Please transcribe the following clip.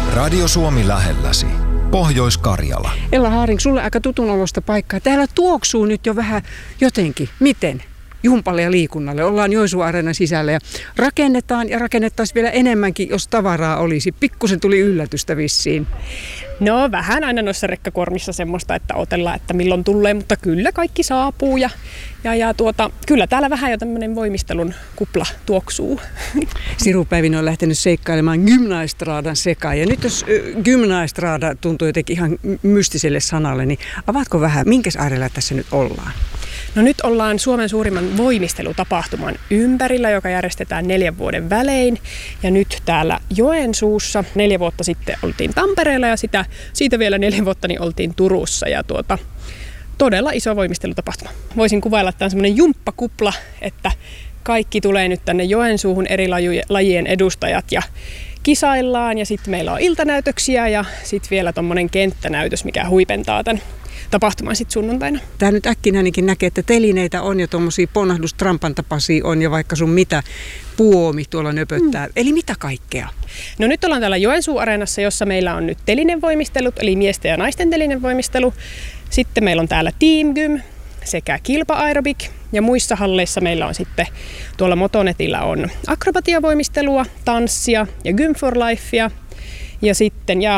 Radio Suomi lähelläsi. Pohjois-Karjala. Ella Haaring, sulle aika tutun olosta paikkaa. Täällä tuoksuu nyt jo vähän jotenkin. Miten? Jumpalle ja liikunnalle. Ollaan Joensuu-areenan sisällä ja rakennetaan ja rakennettaisiin vielä enemmänkin, jos tavaraa olisi. Pikkusen tuli yllätystä vissiin. No vähän aina noissa rekkakuormissa semmoista, että otellaan, että milloin tulee, mutta kyllä kaikki saapuu ja kyllä täällä vähän jo tämmöinen voimistelun kupla tuoksuu. Siru Päivinen on lähtenyt seikkailemaan Gymnaestradan sekaan ja nyt jos Gymnaestrada tuntuu jotenkin ihan mystiselle sanalle, niin avaatko vähän, minkäs äärellä tässä nyt ollaan? No nyt ollaan Suomen suurimman voimistelutapahtuman ympärillä, joka järjestetään 4 vuoden välein. Ja nyt täällä Joensuussa 4 vuotta sitten oltiin Tampereella ja siitä vielä 4 vuotta niin oltiin Turussa. Ja todella iso voimistelutapahtuma. Voisin kuvailla, että tämä on semmoinen jumppakupla, että kaikki tulee nyt tänne Joensuuhun eri lajien edustajat ja kisaillaan. Ja sitten meillä on iltanäytöksiä ja sitten vielä tommonen kenttänäytös, mikä huipentaa tämän tapahtumaan sitten sunnuntaina. Tää nyt äkkinäinenkin näkee, että telineitä on ja tuommoisia ponnahdustrampan tapaisia on ja vaikka sun mitä puomi tuolla nöpöttää. Eli mitä kaikkea? No nyt ollaan täällä Joensuu-areenassa, jossa meillä on nyt telinevoimistelut, eli miesten ja naisten telinevoimistelu. Sitten meillä on täällä Team Gym sekä kilpa-aerobik. Ja muissa halleissa meillä on sitten tuolla Motonetilla on akrobatiavoimistelua, tanssia ja Gym for Lifea. Ja sitten